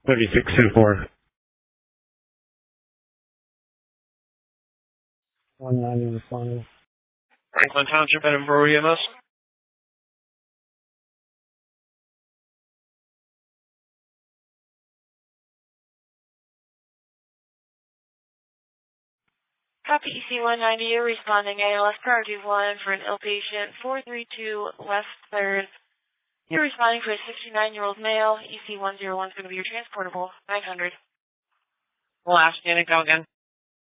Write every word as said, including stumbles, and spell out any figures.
thirty-six and four. one ninety responding. Franklin Township, Edinburgh E M S. Copy E C one ninety, you're responding A L S priority one for an ill patient, four three two West third. You're responding for a sixty-nine-year-old male. E C one oh one is going to be your transportable, nine hundred. Last unit, go again.